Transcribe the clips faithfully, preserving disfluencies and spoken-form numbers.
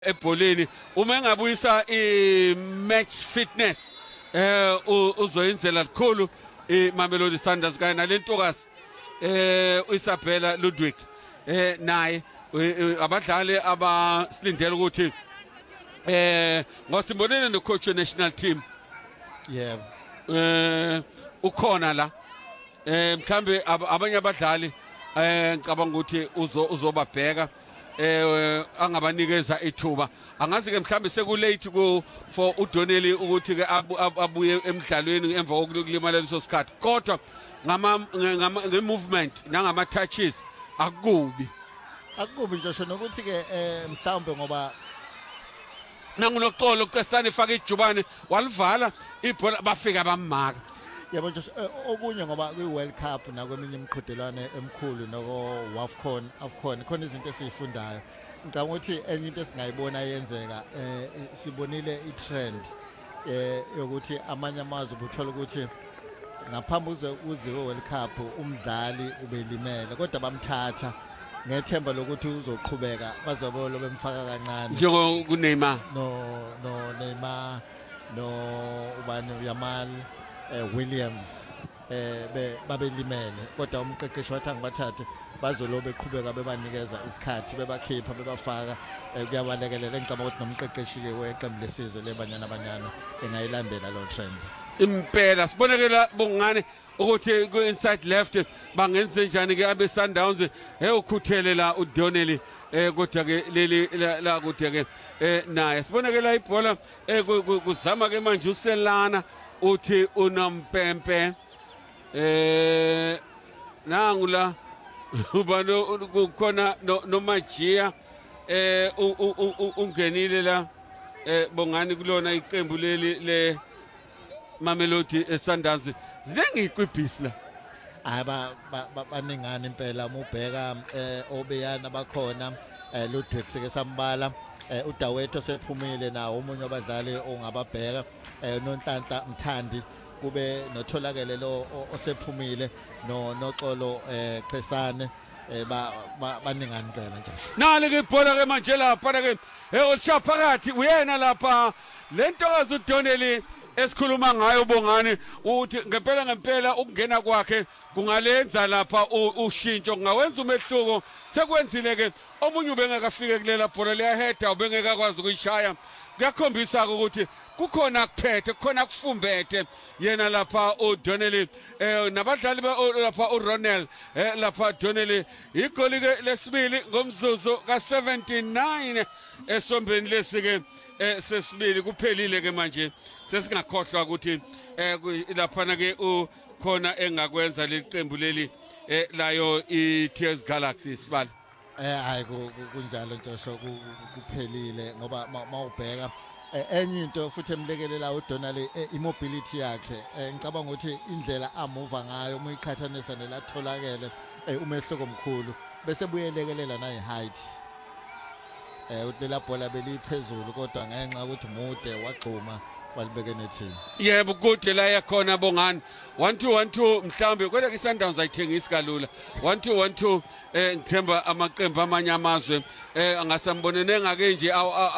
ebholeni uma engabuyisa i match fitness eh uzoyenzela likhulu iMamelodi Sundowns kanye nalentokazi eh uIsabella Ludwig eh naye abadlali abasilindele ukuthi eh ngosimbonene no coach national team yebo eh ukhona la eh mhlambe abanye abadlali eh ngicabanga ukuthi uzobabheka eh angabanikeza ithuba angazi ke mhlambe sekulate ku for uDoneli ukuthi ke abuye emidlalweni emva kokulimala leso sikhathi kodwa ngama ngemovement nangama touches akubi akubi nje nokuthi ke mhlawumbe ngoba nangunoxolo ucesane ifaka ijubane walivala ibhola bafika bamaka yebo nje okunye ngoba kwi World Cup nakweminye imiqhudelwano emkhulu noko WAFCON AFCON khona izinto esizifundayo ngicabanga ukuthi enye into esingayibona yenzeka eh sibonile itrend eh yokuthi amanye amazwe ubuthola ukuthi ngaphambi kuze World Cup umdlali ubelimele kodwa bamthatha ngethemba lokuthi uzoqhubeka bazobe lo bemfaka kancane njengo ku Neymar no no Neymar no ubani Yamal eh Williams eh babelimele kodwa umqeqeshi wathi angibathathe bazolobe beqhubeka bebanikeza isikhathi bebakhipha bebafaka kuyabalekelela ngicabanga ukuthi nomqeqeshi ke weqembu lesizwe lebanyana abanyana engayilandela lo trend impela sibonekela bongane ukuthi ku inside left bangenze njani ke abe Sundowns hey ukhuthele la uDoneli eh kodwa ke leli la kodwa ke eh naye sibonekela ibhola eh kuzama ke manje uselana uthi unompempe eh nangula ubano kukhona noMajia eh ungenile la eh bongani kulona iqembu leli le Mamelodi Sundowns zinengi iqibhisi la aba baningana impela mubheka eh obeyana bakhona eh Ludwig sike sambala eh uDawetho sephumile nawo umunye wabadlali ongababheka eh noNhlanhla Mthandi kube notholakele lo osephumile no noxolo eh Cesane eh ba baningana impela nje nale ke ibhola ke manje lapha ke eh uShaphakathi uyena lapha lentokazi uDoneli esikhuluma ngayo bongani ukuthi ngempela ngempela ukungena kwakhe kungalenza lapha ushintsho kungawenza umehluko sekwenzile ke omunye ubengakafike kulela bhola liyaheda ubengekakwazi ukuyishaya kuyakhombisa ukuthi kukhona kuphethe kukhona kufumbethe yena lapha uDoneli eh nabadlali lapha uRonel eh lapha Doneli igoli ke lesibili ngomzuzu ka seventy-nine esombeni lesike eh sesibili kuphelile ke manje sesingakhohlwa ukuthi eh lapha ke ukhona engakwenza leqembu leli eh layo iTears Galaxy sibali eh hayi kunjalo nje kuphelile ngoba mawubheka enye into futhi emlekelela uDonali immobility yakhe ngicabanga ukuthi indlela amuva ngayo uma iqhathanisa nelatholakele umehluko omkhulu bese buyelekelela na height eh ulela bhola beliphezulu kodwa ngenxa ukuthi mude wagxuma walibeke nethini yebo kude la yakhona bongani one two one two mhlambe kodwa ke Sundowns ayithengisi kalula one two one two eh ngithemba amaqembu amanye amazwe eh angasambonene ngake nje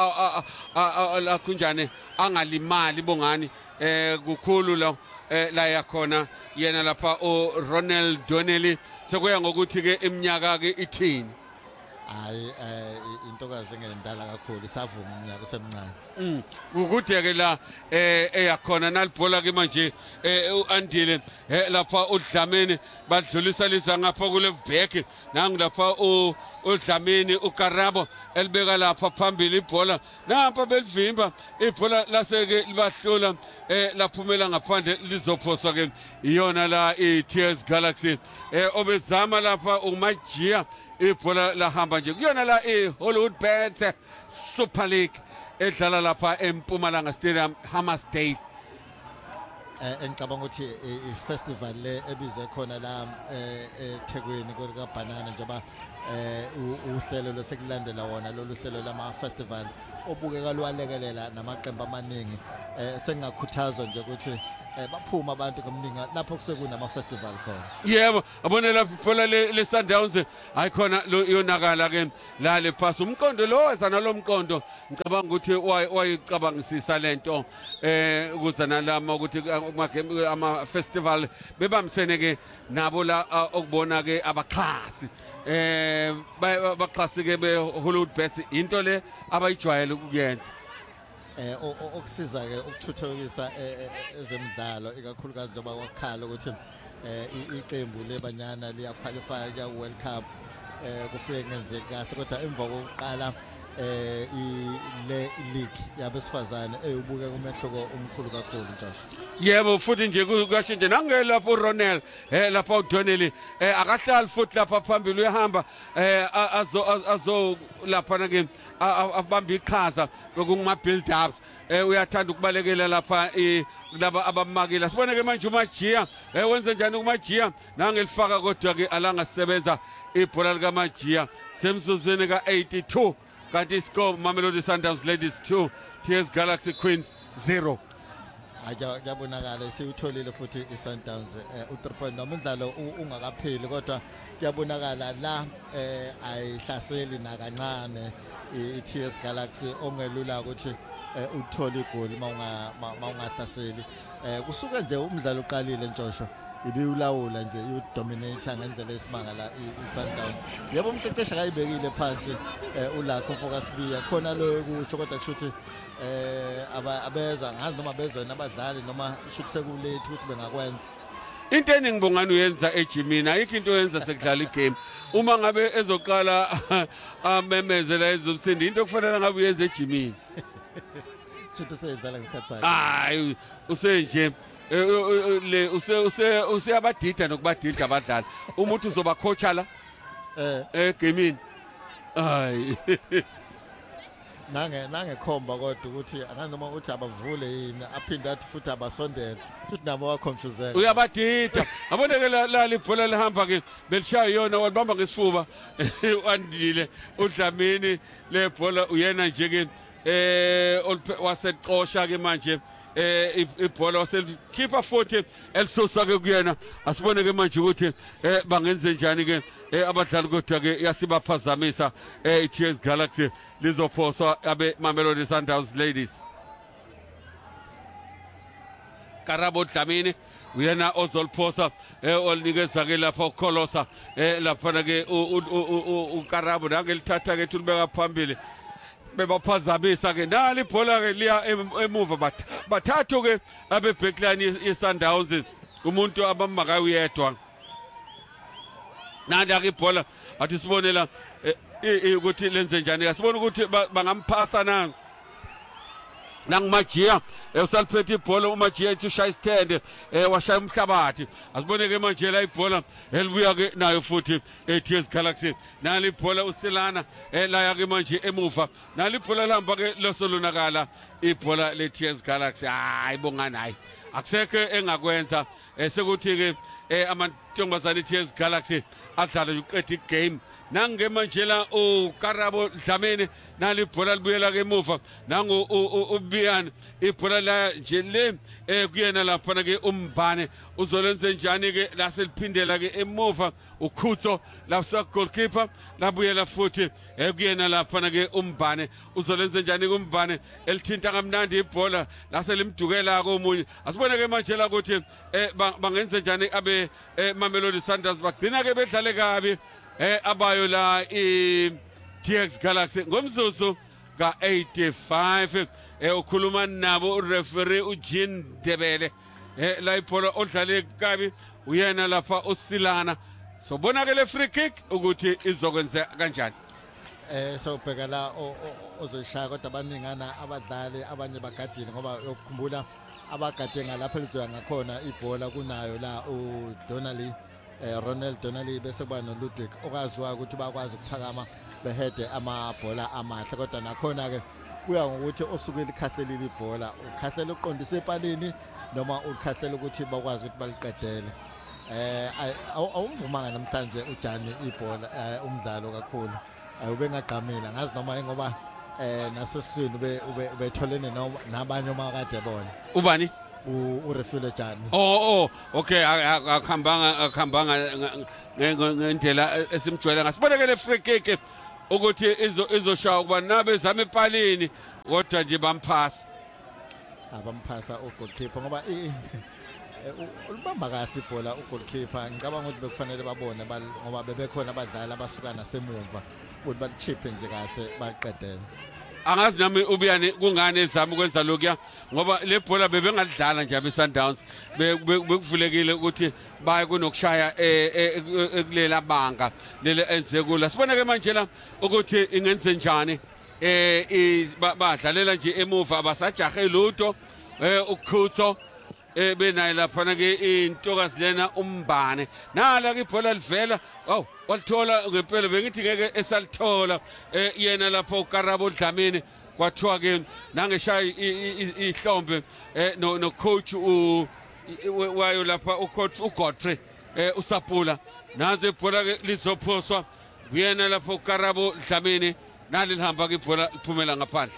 la kunjane angalimali bongani eh kukhulu la la yakhona yena lapha uRonel Doneli sekuya ngokuthi ke iminyaka ke ithini hayi eh intokazi ngendala kakhulu isavuma umnyaka usemncane mm ukuthi ke la eh eyakhona nalibhola ke manje eh uAndile lapha uDlamini badlulisa liza ngapha kule back nangu lapha uDlamini uKarabo elibeka lapha phambili ibhola napha belivimba ibhola laseke libahlula eh laphumela ngaphandle lizophoswa ke iyona la iTears Galaxy eh obezama lapha uMajia ibhola lahamba nje kuyona la iHollywood Bets Super League edlala lapha eMpumalanga Stadium Hammersdale eh engicabanga ukuthi ifestival le ebizwe khona la eThekwini kodwa kaBanana njengoba eh uhlelo losekulandela wona lolu hlelo lama festival obukeka lwalekelela namaqembu amaningi eh sengakhuthazwa nje ukuthi eh baphuma abantu ngomningi lapho kusekunama festival khona. Yebo abonela phela le Sundowns ayikhona yonakala ke la le pass umqondo lo wezana lo mqondo ngicabanga ukuthi wayicabangisisa lento eh ukuzana lama ukuthi ama festival bebamsene ke nabo la okubona ke abaxhasi eh baxhasi ke be Hollywood Bets into le abayijwayele ukuyenza eh okusiza ke ukuthuthukisa ezemidlalo ikakhulukazi njengoba kwakhala ukuthi eh iqembu lebanyana liya qualify ke World Cup eh kufike ngenzeke kahle kodwa emva kokuqala eh ile league yabesifazane eyobuke kumehluko omkhulu kakhulu Ntshoso. Yebo futhi nje kusho nje nangelapho uRonel eh lapha uDonnelly eh akahlali futhi lapha phambili uyahamba eh azo azo lapha ke abamba iqhaza kokuma build ups eh uyathanda ukubalekela lapha laba abamakile sibone ke manje uMajiya eh wenze njani uMajiya nangelifaka kodwa ke alangasebenza ibhola lika Majiya semsuzweni ka eighty-two kanti score Mamelodi Sundowns Ladies two T S Galaxy Queens zero. Kuyabonakala siyitholile futhi iSundowns u three point noma umdlalo ungakapheli kodwa kuyabonakala la eh ayihlaseli nakancane iT S Galaxy ongelula ukuthi uthole igoli mawungahlaseli eh kusuka nje umdlalo uqalile Ntshosho ibiwulawula nje udominator ngendlela esimanga la iSundowns. Yebo umqeqeshi akayibekile phansi ulakho focus biya khona lo kusho kodwa kushuthi eh abeza ngazi noma bezwe nabadlali noma kushuthi sekulate ukuthi bengakwenza into eningibongana uyenza ejimini ayikho into yenza sekudlala igame uma ngabe ezoqala amemezela ezomsindi into kufanele ngabe uyenza ejimini kushuthi seyidlala ngesikhathi sakhe hayi usenje le use use usiyabadida nokubadida abadlali umuntu uzoba coach la eh egamini hayi nange nange khomba kodwa ukuthi anganoma uthi abavule yini aphinde athi futhi abasondele futhi nabo wa confuse uyabadida aboneke la libhola lihamba ke belishaya yona walibamba ngesifuba wandile uDlamini lebhola uyena nje ke eh waseqosha ke manje eh ibhola waselikhipha futhi elisusa ke kuyena asibone ke manje ukuthi eh bangenze njani ke abadlali kodwa ke yasibaphazamisa eh T S Galaxy lizophoswa abe Mamelodi Sundowns Ladies. Karabo Dlamini uyena ozolphosa eh olinikeza ke lapha uKholosa eh lapha ke uKarabo nangelithatha ke tulibeka phambili bebaphazamisa ke nali ibhola ke liya emuva bathi bathathu ke abe backline yeSundowns umuntu abamaka uyedwa nanda ke ibhola athi sibonela ukuthi lenze njani asibona ukuthi bangamphasa nanga nanguMajiya usaliphethe ibhola uMajiya ethi ushaya isithende washaya umhlabathi asiboneke manje la ibhola elibuya ke nayo futhi eT S Galaxy nali ibhola uSilana la ke manje emuva nali ibhola lihamba ke losolunakala ibhola leT S Galaxy hayi bongani hayi akusekho engakwenza sekuthi ke amantombazane eT S Galaxy adlala uqeda igame nange manje la uKarabo Dlamini nali ibhola libuyela ke emuva nangu uBiyani ibhola la nje le kuyena lapha ke uMbane uzolenze njani ke laseliphindela ke emuva uKhutso lapha goalkeeper labuyela futhi kuyena lapha ke uMbane uzolenze njani ke uMbane elithinta kamnandi ibhola laselimdukela komunye asibone ke manje la ukuthi bangenze njani abe Mamelodi Sundowns bagcina ke bedlale kabi eh abayo la i T S Galaxy ngomzuzu ka eighty-five eh ukhuluma nabo ureferee uJean Debele eh la ibhola odlale kabi uyena lapha uSilana sobonakele free kick ukuthi izokwenza kanjani eh sobheka la ozoshaya kodwa abaningana abadlali abanye bagadile ngoba ukukhumbula abagade ngalapha lizoya ngakhona ibhola kunayo la uDonnelly eh Ronel Donnelly bese kuba noLudwick okwaziwa ukuthi bakwazi ukuphakama behede amabhola amahle kodwa nakhona ke kuya ngokuthi osuke likhahlela ibhola ukhahlela uqondisa epalini noma ukhahlela ukuthi bakwazi ukuthi baliqedele eh awumvumanga namhlanje uJani ibhola umdlalo kakhulu ube ngaqhamila ngazi noma ngoba eh nasesizweni ube ubetholene nabanye omakade bona ubani urefile Jani. Oh oh okay akuhambanga akuhambanga ngendlela esimjwayele ngasibonekele free kick ukuthi izo izoshaya kuba nabe zame epalini kodwa nje bamphasa abamphasa ugoalkeeper ngoba ulibamba kahle ibhola ugoalkeeper ngicabanga ukuthi bekufanele babone ngoba bebekhona abadlali abasuka nasemumva ukuthi balichiphe nje kahle baqedele. Angazi nami ubiyane kungane ezama ukwenza lokho ngoba le bhola bebengadlala nje abeSundowns bekuvulekile ukuthi baye kunokushaya ekulela banga lele enze kula sibona ke manje la ukuthi ingenze njani eh badlalela nje emuva abasajahe lutho eh ukhutho eh benayo lapha ke intokazi lena umbane nala ke ibhola livela aw walithola ngempela bengithi ngeke esalithola eh yena lapha uKarabo Dlamini kwathiwa ke nangeshaya ihlombe eh no coach u wayo lapha ucoach uGodfrey eh uSapula naze ibhola ke lizophoswa kuyena lapha uKarabo Dlamini nali lihamba ke ibhola liphumela ngaphandle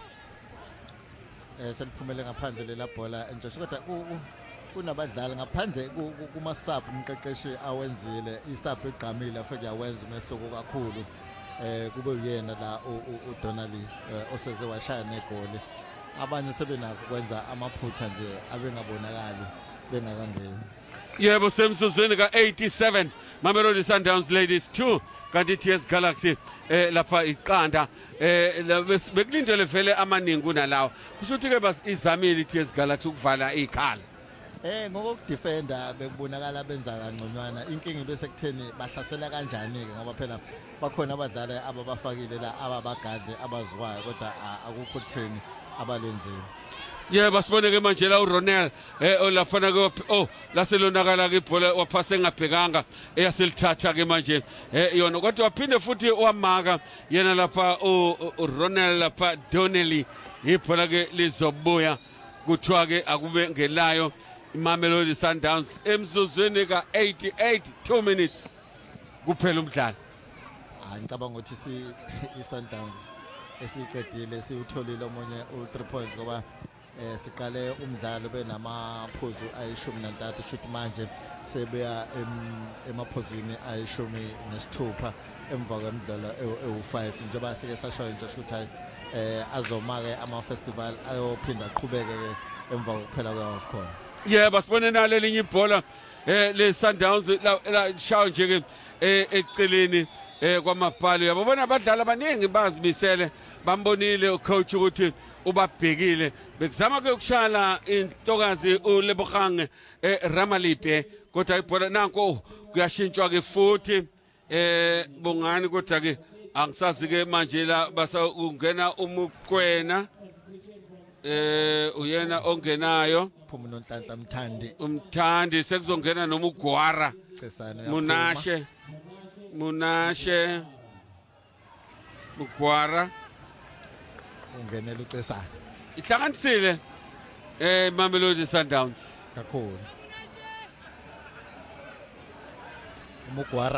eh seliphumele ngaphandle lela bhola nje kodwa kunabadlali ngaphandle kuma sub umqeqeshi awenzile isub egqamile afike yawenza umehluko kakhulu eh kube uyena la uDonali oseze washaya negoli abanye sebenako kwenza amaphutha nje abengabonakali bengakangeni. Yebo semsuzweni ka eighty-seven Mamelodi Sundowns ladies two kanti T S Galaxy eh lapha iqanda eh bekulindele vele amaningi kunalawo kusho ukuthi ke bas izamile T S Galaxy ukuvala ikhala. Eh ngokudefenda bekubonakala benza kangconywana inkingi bese kutheni bahlasela kanjani ke ngoba phela bakhona abadlali ababafakile la ababagadle abazwayo kodwa akukho kutheni abalwenzile. Yebo sibone ke manje la uRonel eh olafana ke oh laselonakala ke ibhola waphase ngabhekanga eyaselithatha ke manje eh yona kodwa waphinde futhi wamaka yena lapha uRonel lapha Donnelly ibhola ke lizobuya kuthiwa ke akube ngelayo iMamelodi Sundowns emsuzweni ka eighty-eight two minutes kuphela umdlalo. Ngicabanga ukuthi si iSundowns esiqedile siwutholile omunye u three points ngoba eh siqale umdlalo benamaphuzu ayishumi nantathu futhi manje sebeya emaphuzini ayishumi nesithupha emva kwemidlalo ewu five njengoba sike sashoyo nje futhi eh azoma ke ama festival ayophinda aqhubeke ke emva kokuphela kweAFCON. Yebo sibone nale linye ibhola eh le Sundowns la shawo nje ke eceleni eh kwamabhalo yabona abadlali abaningi bazimisele bambonile ucoach ukuthi ubabhekile bekuzama ke ukushala intokazi uLebogang eh Ramalipe kodwa ibhola nanko kuyashintshwa ke futhi eh bongani kodwa ke angisazi ke manje la basa ungena umukwena eh uyena ongenayo phuma noNhlanhla Mthandi umthandi sekuzongena noma uGwara Munashe Munashe uGwara ungenela uCesana ihlanganisile eh Mamelodi Sundowns kakhulu uMugwara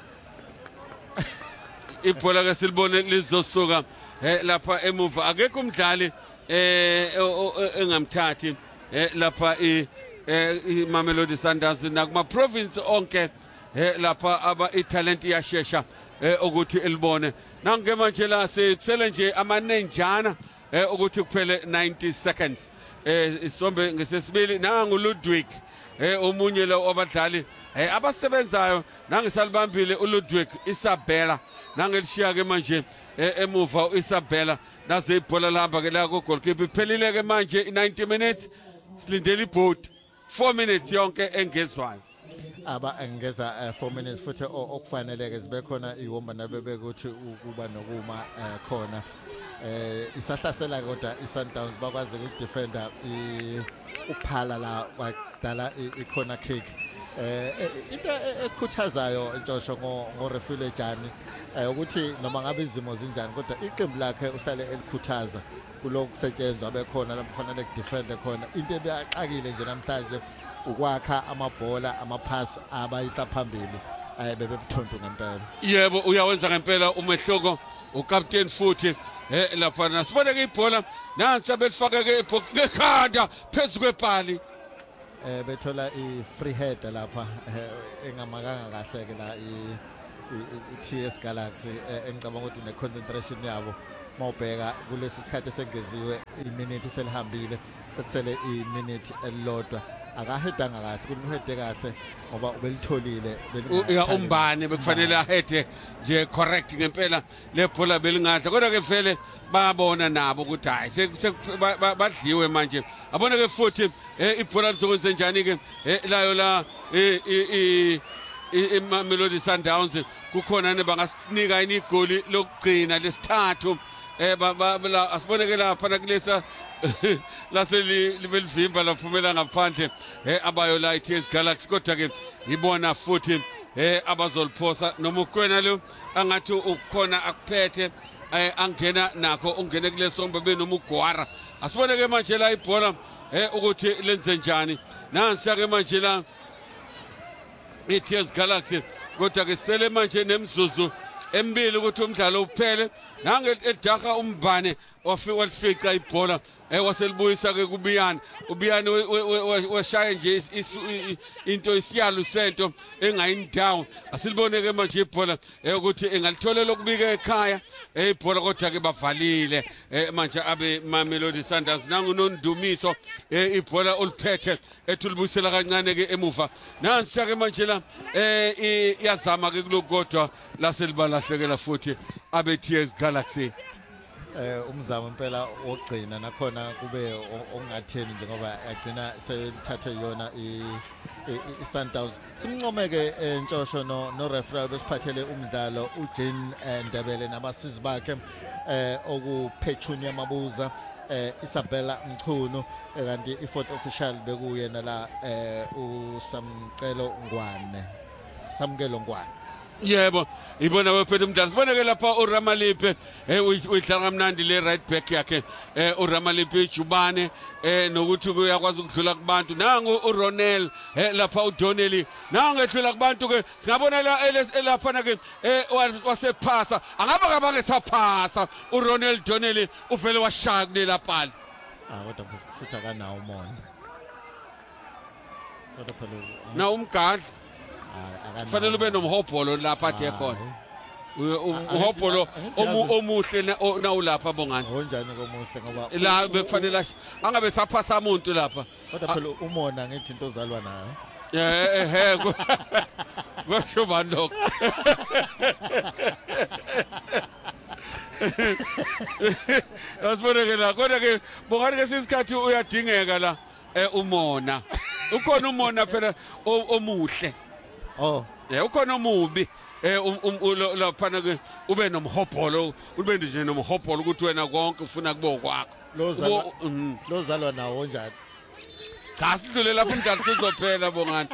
ibhola ke silibone lizosuka eh lapha emuva akekho umdlali eh engamthathi eh lapha i Mamelodi Sundowns nakuma province onke eh lapha aba italent iyashesha eh ukuthi elibone nange manje la sitsele nje amanenjana eh ukuthi kuphele ninety seconds eh isombe ngesesibili nangu Ludwig eh omunye lo abadlali eh abasebenzayo nangisalibambile uLudwig Isabella nangelishiya ke manje emuva uIsabella naze ibhola lihamba ke la ku goalkeeper iphelile ke manje ninety minutes silindele ibhoat four minutes yonke engezwayo aba engeza four minutes futhi okufaneleke zibe khona iwomba nabebe ukuthi ukuba nokuma khona eh isahlasela kodwa iSundowns bakwazi ukudefenda uphala la wadala icorner kick eh into ekhuthazayo Ntshosho ngo refile Jani ukuthi noma ngabe izimo zinjani kodwa iqembu lakhe uhlale elikhuthaza kuloko kusetshenzwa bekhona lapho kufanele kudefende khona into ebeyaqakile nje namhlanje ukwakha amabhola amapass abayisa phambili bebe buthonto ngempela. Yebo uyawenza ngempela umehluko ucaptain futhi eh lapha nasibone ke ibhola nansi abelifaka ke ekhanda phezulu kwepali eh bethola i free header lapha engamakanga kahle ke la i T S Galaxy engicabanga ukuthi ne concentration yabo mawubheka kulesi sikhathi sengeziwe iminute selihambile sekusele iminute elilodwa akahedanga kahle kunihede kahle ngoba ubelitholile ya umbane bekufanele ahede nje correct ngempela lebhola belingahle kodwa ke vele babona nabo ukuthi hayi badliwe manje abona ke futhi ibhola lisokwenze njani ke layo la iMamelodi Sundowns kukhona ne bangasinika igoli lokugcina lesithathu eh ba asiboneke lapha nakulesa laseli libelivimba laphumela ngaphandle eh abayo la T S Galaxy kodwa ke ibona futhi eh abazoliphosa noma ukwena lo angathi ukukhona akuphethe eh angena nakho ungene kulesombe benoma ugwara asiboneke manje la ibhola eh ukuthi lenze njani nansi ke manje la i-T S Galaxy kodwa ke sele manje nemzuzu embili ukuthi umdlalo uphele nange edaka umbane wafika ibhola ewaselibuyisa ke kubiyani ubiyani washaya nje into isiyalo sento engayindawo asiliboneke manje ibhola ukuthi engalitholela ukubika ekhaya ibhola kodwa ke bavalile manje abe Mamelodi Sundowns nangu nondumiso ibhola oliphethe ethulibuyisela kancane ke emuva nansi ke manje la iyazama ke kulokodwa laselibalahlekela futhi abe T S Galaxy eh umzamo impela ogcina nakhona kube ongatheni njengoba yagcina selithathe yona i Sundowns simncomeke entshosho no no referee besiphathele umdlalo uJean Ndebele nabasizi bakhe eh okuPetunia Mabuza eh Isabella Mchunu kanti i-fourth official bekuyena la eh uSamcelo Ngwane Samkelo Ngwane yebo ibona wephethe umdlalo siboneke lapha uRamalipe eh uyidlala kamnandi le right back yakhe eh uRamalipe ijubane eh nokuthi uyakwazi ukudlula kubantu nangu uRonel eh lapha uDonnelly nangu edlula kubantu ke singabona la lapha na ke eh wasephasa angaba kabake saphasa uRonel Donnelly uvele washaya kulela phala ah kodwa futhi akanawo umoya kodwa phela na umgadli kufanele ube nomhobholo lapha athe khona uhobholo omuhle na ulapha bongani onjani komuhle ngoba la bekufanele angabe saphasa umuntu lapha kodwa phela umona ngithi into ozalwa nayo eh eh kwasho bandok asiboneke la kodwa ke bongani ke sisikhathi uyadingeka la umona ukhona umona phela omuhle oh yeah ukhona omubi eh laphana ke ube nomhobholo ube nje nomhobholo ukuthi wena konke ufuna kube kwakho lozalwa lozalwa nawo njani cha sidlule lapho umdlalo sizophela bongani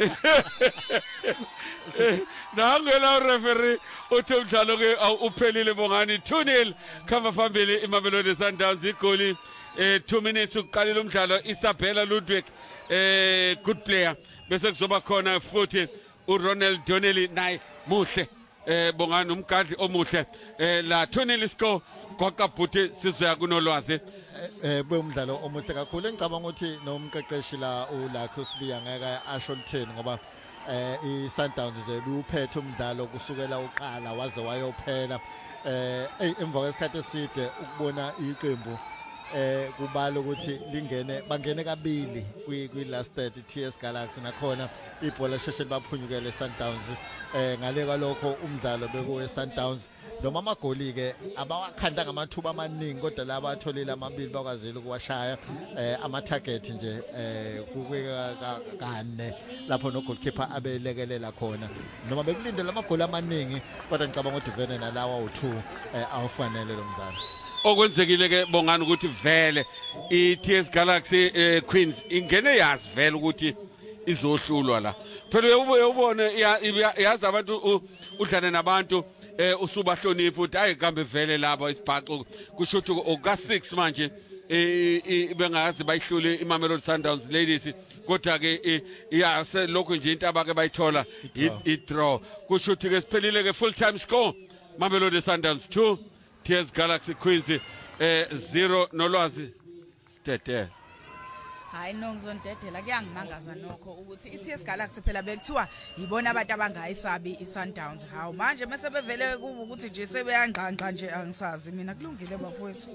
nangela referee uthi umdlalo ke uphelile bongani two nil khamba phambili iMamelodi Sundowns igoli eh two minutes uqalile umdlalo Isabella Ludwig eh good player bese kuzoba khona futhi uRonel Donnelly naye muhle eh bongani umgadli omuhle eh la two nil score goqa bhuti sizoya kunolwazi eh bomdlalo omuhle kakhulu engicabanga ukuthi nomqeqeshi la ulakho sibiya ngeke asho litheni ngoba eh iSundowns nje buphethe umdlalo kusukela uqala waze wayophela eh emva kwesikhathi eside ukubona iqembu eh kubala ukuthi lingene bangene kabili kwi last thirty T S Galaxy nakhona ibhola sheshe baphunyukele Sundowns eh ngale kwalokho umdlalo bekuwe Sundowns noma amagoli ke abawakhanda ngamathuba amaningi kodwa laba atholile amabili bakwazile ukuwashaya eh ama target nje eh kukweka kane lapho no goalkeeper abelekelela khona noma bekulindele amagoli amaningi kodwa ngicabanga ukuthi vele nalawa u two eh awufanele lo mdlalo okwenzekile ke bongani ukuthi vele i-T S Galaxy eh, Queens ingene yazi vele ukuthi izohlulwa la phela uyubone yazi abantu udlane nabantu eh usubahlonipha ukuthi hayi kambe vele laba isibhaxo kusho ukuthi oka six manje eh bengazi bayihlule iMamelodi Sundowns ladies kodwa ke iyase lokho nje into abake bayithola i draw kusho ukuthi ke siphelile ke full time score Mamelodi Sundowns two T S Galaxy Queens eh zero nolwazi stete Hayi no ngizondedela kuyangimangaza nokho ukuthi i-T S Galaxy phela bekuthiwa yibona abantu abangayisabi i-Sundowns. Hawu manje mase bevele kuba ukuthi nje sebeyangqanqa nje angisazi mina kulungile bafowethu.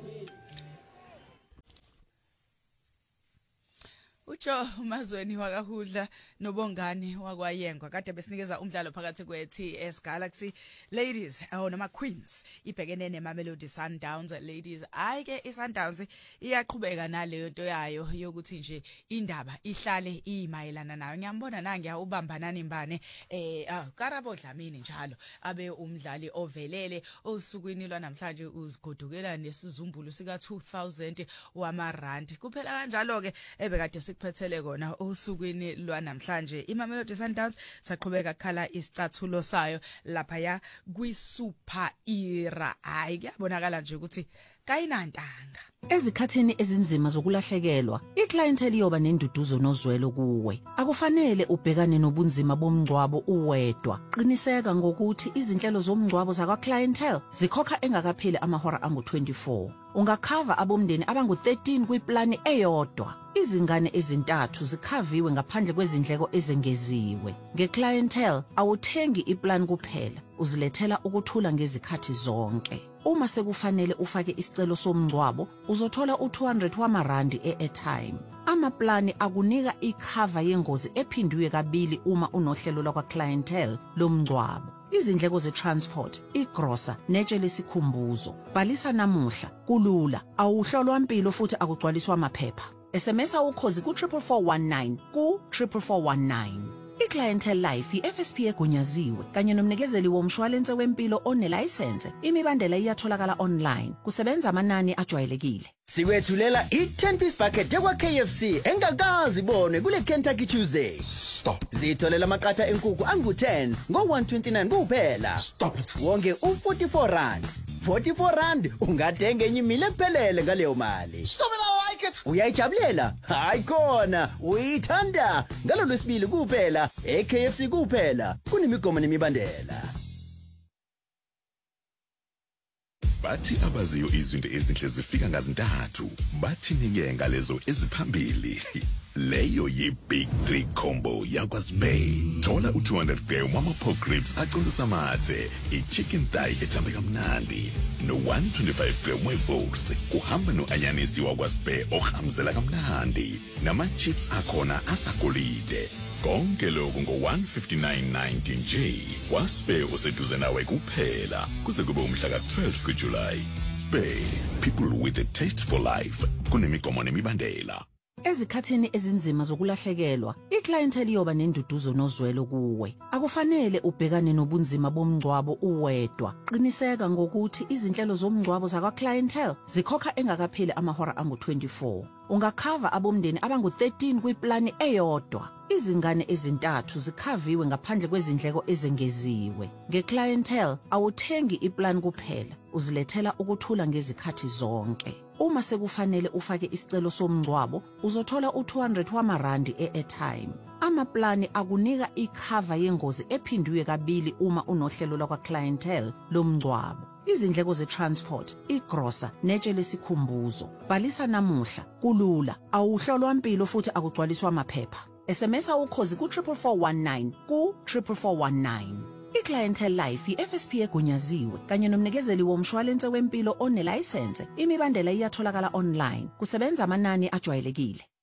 Ucho umazweni wakahudla nobongani wakwayengwa kade besinikeza umdlalo phakathi kwe-T S Galaxy ladies oh noma queens ibhekene neMamelodi Sundowns ladies. Ayike iSundowns iyaqhubeka naleyo nto yayo yokuthi nje indaba ihlale iyimayelana nayo. Ngiyambona na ngiya ubambanani imbane eh Karabo Dlamini njalo abe umdlali ovelele osukwini lwanamhlanje uzigodukela nesizumbulu sika two thousand wamarandi kuphela kanjalo ke ebekade phethele kona osukwini lwanamhlanje iMamelodi Sundowns saqhubeka khala isicathulo sayo lapha ya kwiSuper Era. Hayi kuyabonakala nje ukuthi kayinantanga ezikhathini ezinzima zokulahlekelwa iclientele yoba nenduduzo nozwelo kuwe. Akufanele ubhekane nobunzima bomngcwabo uwedwa. Qiniseka ngokuthi izinhlelo zomngcwabo zakwa clientele zikhokha engakapheli amahora angu twenty-four. Ungakhava abomndeni abangu thirteen kwiplani eyodwa. Izingane ezintathu zikhaviwe ngaphandle kwezindleko ezengeziwe. Ngeclientele awuthengi iplan kuphela, uzilethela ukuthula ngezikhathi zonke. Uma sekufanele ufake isicelo somngcwabo, uzothola u two hundred wamarandi e-airtime. Amaplani akunika ikhava yengozi ephindwe kabili uma unohlelo lwakwa clientele lomngcwabo. Izindleko ze-transport, igrosa, netshe lesikhumbuzo. Bhalisa namuhla, kulula, awuhlolwa impilo futhi akugcwaliswa amaphepha. S M S ukhozi ku four four one nine ku four four one nine. iClientele Life i-F S P egunyaziwe kanye nomnikezeli womshwalense wempilo onelicense. Imibandela iyatholakala online. Kusebenza amanani ajwayelekile. Sikwethulela i-ten piece bucket yakwa K F C engakazi bonwe kule Kentucky Tuesday. Stop. Zitholela amaqatha enkukhu angu ten ngo one twenty-nine kuphela. Stop it. Wonke u forty-four rand. forty-four rand ungathenga enye imile ephelele ngaleyo mali. Stop it, I like it. Uyayijabulela? Hayi khona, uyithanda. Ngalo lwesibili kuphela, e-K F C kuphela. Kunemigomo nemibandela. Bathi abaziyo izinto ezinhle zifika ngazintathu. Bathi ninge ngalezo eziphambili. Leyo yi-Big Three Combo yakwaSpay. Thola u two hundred gram wama-pork ribs aconsa amathe, i-chicken thigh ethambe kamnandi, no one twenty-five gram we-force. Kuhamba no-anyanisi wakwaSpay ohamzela kamnandi, nama-chips akhona asagolide. Konke lokhu ngo one fifty-nine ninety nje. WaSpay useduze nawe kuphela kuze kube umhla ka twelve kuJuly. Spay, people with a taste for life. Kunemigomo nemibandela. Ezikhathini ezinzima zokulahlekelwa iclientele yoba nenduduzo nozwelo kuwe. Akufanele ubhekane nobunzima bomngcwabo uwedwa. Qiniseka ngokuthi izinhlelo zomngcwabo zakwa clientele zikhokha engakapheli amahora angu twenty-four. Ungakhava abomndeni abangu thirteen kwiplani eyodwa. Izingane ezintathu zikhaviwe ngaphandle kwezindleko ezengeziwe. Ngeclientele awuthengi iplan kuphela, uzilethela ukuthula ngezikhathi zonke. Uma sekufanele ufake isicelo somngcwabo, uzothola u two hundred wamarandi e-airtime. Amaplani akunika ikhava yengozi ephindwe kabili uma unohlelo lwakwa clientele lomngcwabo. Izindleko ze-transport, igrosa, netshe lesikhumbuzo. Bhalisa namuhla, kulula, awuhlolwa impilo futhi akugcwaliswa amaphepha. S M S ukhozi ku four four one nine ku four four one nine. iClientele Life i-F S P egunyaziwe kanye nomnikezeli womshwalense wempilo onelicense. Imibandela iyatholakala online. Kusebenza amanani ajwayelekile.